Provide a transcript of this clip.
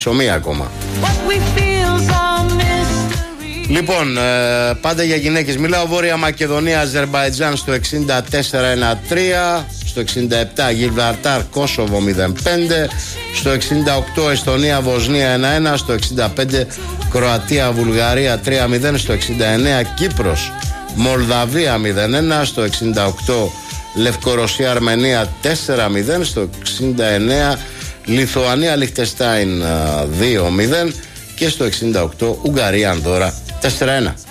ψωμί ακόμα. Λοιπόν, πάντα για γυναίκες μιλάω. Βόρεια Μακεδονία, Αζερμπαϊτζάν στο 64-1-3. Στο 67 Γιβραλτάρ, Κόσοβο 0-5. Στο 68 Εστονία, Βοσνία 1-1. Στο 65 Κροατία, Βουλγαρία 3-0. Στο 69 Κύπρος, Μολδαβία 0-1. Στο 68 Λευκορωσία, Αρμενία 4-0. Στο 69 Λιθουανία, Λιχτεστάιν 2-0. Και στο 68 Ουγγαρία, Ανδόρα 4-1.